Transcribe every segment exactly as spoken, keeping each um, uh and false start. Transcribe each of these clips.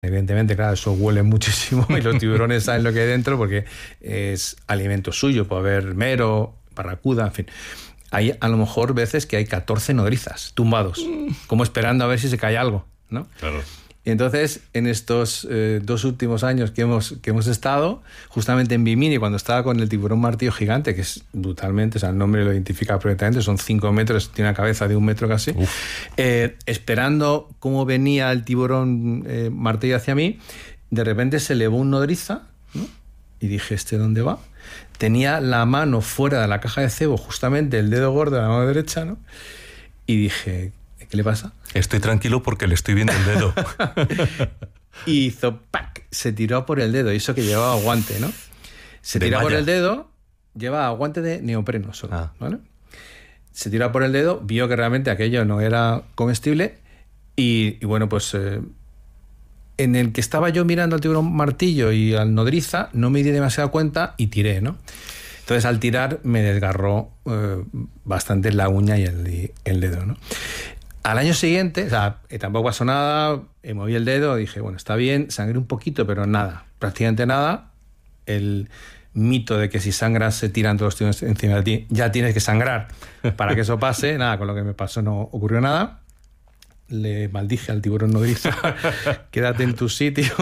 Evidentemente, claro, eso huele muchísimo y los tiburones saben lo que hay dentro porque es alimento suyo, puede haber mero, barracuda, en fin. Hay a lo mejor veces que hay catorce nodrizas tumbados, como esperando a ver si se cae algo, ¿no? Claro. Y entonces, en estos eh, dos últimos años que hemos, que hemos estado, justamente en Bimini, cuando estaba con el tiburón martillo gigante, que es brutalmente, o sea, el nombre lo identifica perfectamente, son cinco metros, tiene una cabeza de un metro casi, eh, esperando cómo venía el tiburón eh, martillo hacia mí, de repente se elevó un nodriza, ¿no? Y dije, ¿este dónde va? Tenía la mano fuera de la caja de cebo, justamente el dedo gordo de la mano derecha, ¿no? Y dije, ¿qué le pasa? Estoy tranquilo porque le estoy viendo el dedo. Y hizo ¡pac! Se tiró por el dedo, y eso que llevaba guante, ¿no? Se tiró por el dedo, llevaba guante de neopreno solo, ah. ¿vale? Se tiró por el dedo, vio que realmente aquello no era comestible y, y bueno, pues eh, en el que estaba yo mirando al tiburón martillo y al nodriza, no me di demasiada cuenta y tiré, ¿no? Entonces, al tirar, me desgarró eh, bastante la uña y el, y el dedo, ¿no? Al año siguiente, o sea, tampoco pasó nada, moví el dedo, dije, bueno, está bien, sangré un poquito, pero nada, prácticamente nada. El mito de que si sangras se tiran todos los tiburones encima de ti, ya tienes que sangrar para que eso pase, nada, con lo que me pasó no ocurrió nada. Le maldije al tiburón nodriza, quédate en tu sitio.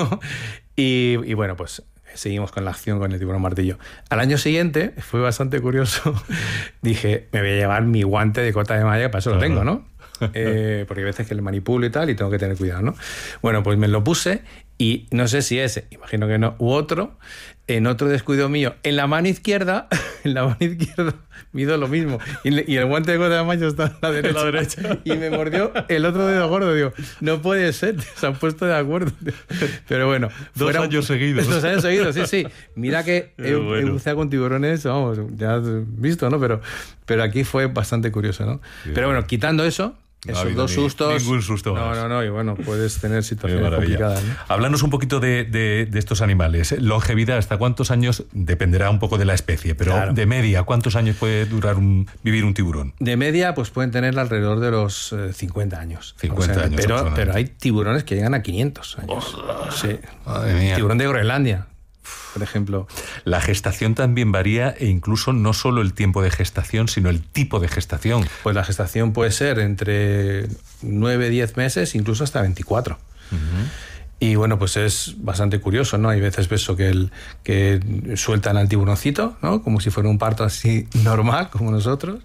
Y, y bueno, pues seguimos con la acción con el tiburón martillo. Al año siguiente, fue bastante curioso, dije, me voy a llevar mi guante de cota de malla, que para eso lo tengo, ¿no? Eh, porque hay veces que le manipulo y tal y tengo que tener cuidado, ¿no? Bueno, pues me lo puse y no sé si ese, imagino que no, u otro, en otro descuido mío, en la mano izquierda, en la mano izquierda mido lo mismo y, y el guante de cota de malla está en la derecha, la derecha. Y me mordió el otro dedo gordo, digo, no puede ser, se han puesto de acuerdo, pero bueno, dos fuera, años seguidos dos años seguidos, sí, sí, mira que he, bueno. he buceado con tiburones, vamos, ya has visto, ¿no? Pero, pero aquí fue bastante curioso, ¿no? Bien. Pero bueno, quitando eso, no esos dos ni, sustos. Ningún susto más. No, no, no. Y bueno, puedes tener situaciones complicadas, ¿no? Háblanos un poquito de, de, de estos animales. Longevidad, ¿hasta cuántos años? Dependerá un poco de la especie, pero claro. De media, ¿cuántos años puede durar un, vivir un tiburón? De media, pues pueden tener alrededor de los eh, cincuenta años. cincuenta o sea, años. Pero, pero hay tiburones que llegan a quinientos años. Oh, sí. Madre mía. Tiburón de Groenlandia, por ejemplo. La gestación también varía e incluso no solo el tiempo de gestación, sino el tipo de gestación. Pues la gestación puede ser entre nueve, diez meses, incluso hasta veinticuatro. Uh-huh. Y bueno, pues es bastante curioso, ¿no? Hay veces eso que, el, que sueltan al tiburoncito, ¿no? Como si fuera un parto así normal, como nosotros.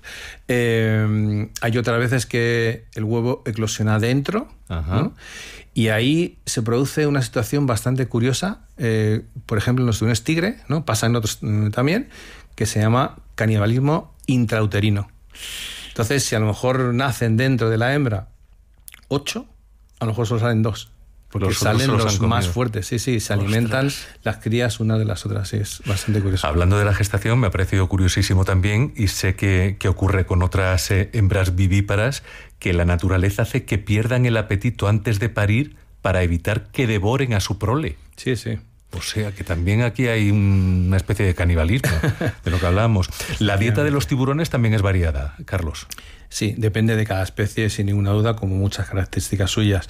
Eh, hay otras veces que el huevo eclosiona dentro, uh-huh. ¿no? Y ahí se produce una situación bastante curiosa, eh, por ejemplo, en los tiburones tigre, ¿no? Pasa en otros eh, también, que se llama canibalismo intrauterino. Entonces, si a lo mejor nacen dentro de la hembra ocho, a lo mejor solo salen dos. Porque los salen los más fuertes, sí, sí, se Ostras. alimentan las crías una de las otras, sí, es bastante curioso. Hablando de la gestación, me ha parecido curiosísimo también, y sé que, que ocurre con otras eh, hembras vivíparas, que la naturaleza hace que pierdan el apetito antes de parir para evitar que devoren a su prole. Sí, sí. O sea, que también aquí hay un, una especie de canibalismo, de lo que hablamos. La dieta de los tiburones también es variada, Carlos. Sí, depende de cada especie, sin ninguna duda, como muchas características suyas.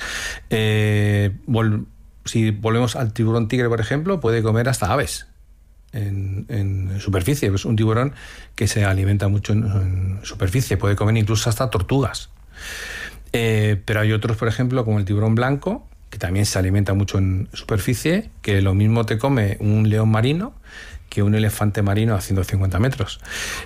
Eh, vol- si volvemos al tiburón tigre, por ejemplo, puede comer hasta aves en, en superficie. Es un tiburón que se alimenta mucho en, en superficie, puede comer incluso hasta tortugas. Eh, pero hay otros, por ejemplo, como el tiburón blanco, que también se alimenta mucho en superficie, que lo mismo te come un león marino que un elefante marino a ciento cincuenta metros.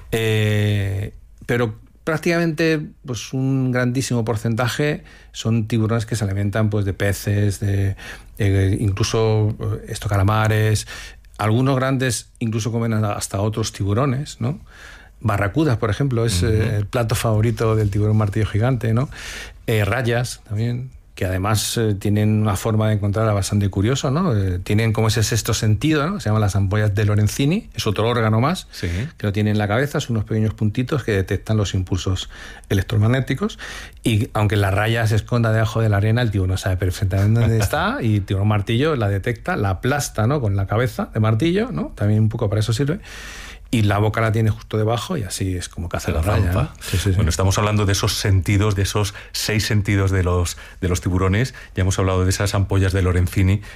Eh, pero prácticamente pues un grandísimo porcentaje son tiburones que se alimentan pues de peces, de eh, incluso estos calamares. Algunos grandes incluso comen hasta otros tiburones, ¿no? Barracudas, por ejemplo, es uh-huh. eh, el plato favorito del tiburón martillo gigante, ¿no? Eh, rayas también, que además eh, tienen una forma de encontrarla bastante curiosa, ¿no? Eh, tienen como ese sexto sentido, ¿no? Se llaman las ampollas de Lorenzini, es otro órgano más, sí. que lo tienen en la cabeza, son unos pequeños puntitos que detectan los impulsos electromagnéticos, y aunque la raya se esconda debajo de la arena, el tiburón sabe perfectamente dónde está, y el tiburón martillo la detecta, la aplasta, ¿no? Con la cabeza de martillo, ¿no? También un poco para eso sirve, y la boca la tiene justo debajo y así es como caza la raya. ¿no? Sí, sí, sí. Bueno, estamos hablando de esos sentidos, de esos seis sentidos de los, de los tiburones. Ya hemos hablado de esas ampollas de Lorenzini